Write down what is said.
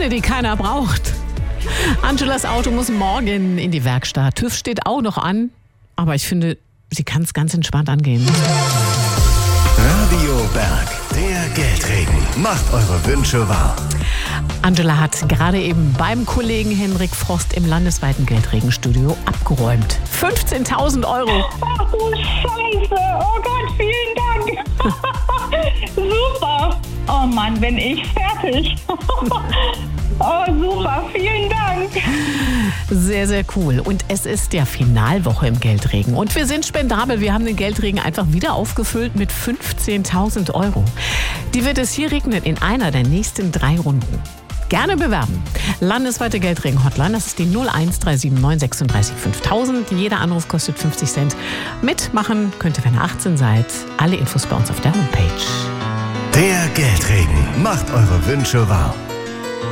Dinge, die keiner braucht. Angelas Auto muss morgen in die Werkstatt. TÜV steht auch noch an, aber ich finde, sie kann es ganz entspannt angehen. Radio Berg, der Geldregen. Macht eure Wünsche wahr. Angela hat gerade eben beim Kollegen Henrik Frost im landesweiten Geldregenstudio abgeräumt. 15.000 Euro. Ach du Scheiße. Oh Gott, vielen Dank. Super. Oh Mann, bin ich fertig. Oh, super. Vielen Dank. Sehr, sehr cool. Und es ist ja Finalwoche im Geldregen. Und wir sind spendabel. Wir haben den Geldregen einfach wieder aufgefüllt mit 15.000 Euro. Die wird es hier regnen in einer der nächsten 3 Runden. Gerne bewerben. Landesweite Geldregen-Hotline, das ist die 01379 36 5000. Jeder Anruf kostet 50 Cent. Mitmachen könnt ihr, wenn ihr 18 seid. Alle Infos bei uns auf der Homepage. Der Geldregen. Macht eure Wünsche wahr.